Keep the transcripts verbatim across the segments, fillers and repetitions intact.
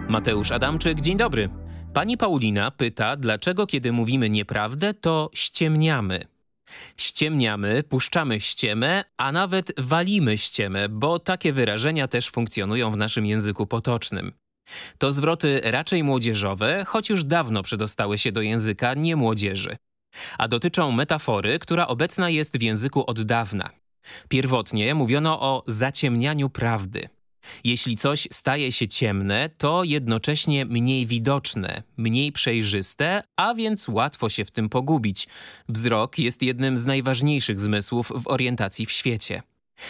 Mateusz Adamczyk, dzień dobry. Pani Paulina pyta, dlaczego kiedy mówimy nieprawdę, to ściemniamy. Ściemniamy, puszczamy ściemę, a nawet walimy ściemę, bo takie wyrażenia też funkcjonują w naszym języku potocznym. To zwroty raczej młodzieżowe, choć już dawno przedostały się do języka nie młodzieży. A dotyczą metafory, która obecna jest w języku od dawna. Pierwotnie mówiono o zaciemnianiu prawdy. Jeśli coś staje się ciemne, to jednocześnie mniej widoczne, mniej przejrzyste, a więc łatwo się w tym pogubić. Wzrok jest jednym z najważniejszych zmysłów w orientacji w świecie.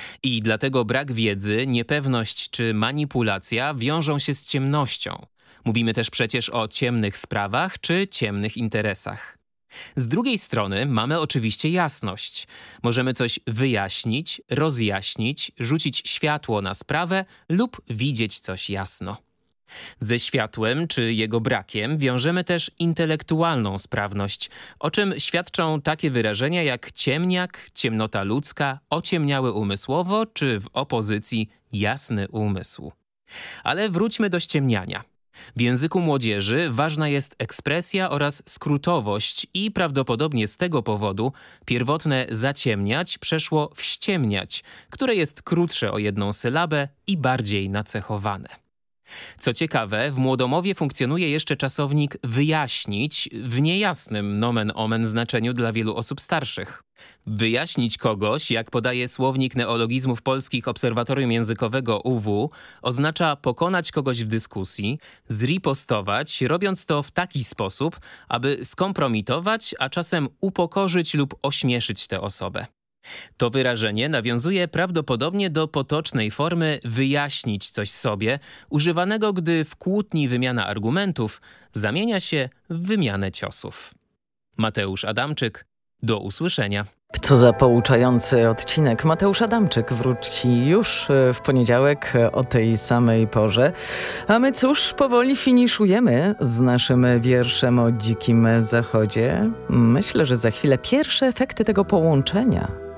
I dlatego brak wiedzy, niepewność czy manipulacja wiążą się z ciemnością. Mówimy też przecież o ciemnych sprawach czy ciemnych interesach. Z drugiej strony mamy oczywiście jasność. Możemy coś wyjaśnić, rozjaśnić, rzucić światło na sprawę lub widzieć coś jasno. Ze światłem czy jego brakiem wiążemy też intelektualną sprawność, o czym świadczą takie wyrażenia jak ciemniak, ciemnota ludzka, ociemniały umysłowo czy w opozycji jasny umysł. Ale wróćmy do ściemniania. W języku młodzieży ważna jest ekspresja oraz skrótowość i prawdopodobnie z tego powodu pierwotne zaciemniać przeszło w ściemniać, które jest krótsze o jedną sylabę i bardziej nacechowane. Co ciekawe, w młodomowie funkcjonuje jeszcze czasownik wyjaśnić w niejasnym nomen omen znaczeniu dla wielu osób starszych. Wyjaśnić kogoś, jak podaje słownik neologizmów polskich Obserwatorium Językowego U W, oznacza pokonać kogoś w dyskusji, zripostować, robiąc to w taki sposób, aby skompromitować, a czasem upokorzyć lub ośmieszyć tę osobę. To wyrażenie nawiązuje prawdopodobnie do potocznej formy wyjaśnić coś sobie, używanego gdy w kłótni wymiana argumentów zamienia się w wymianę ciosów. Mateusz Adamczyk, do usłyszenia. Co za pouczający odcinek. Mateusz Adamczyk wróci już w poniedziałek o tej samej porze. A my cóż, powoli finiszujemy z naszym wierszem o Dzikim Zachodzie. Myślę, że za chwilę pierwsze efekty tego połączenia.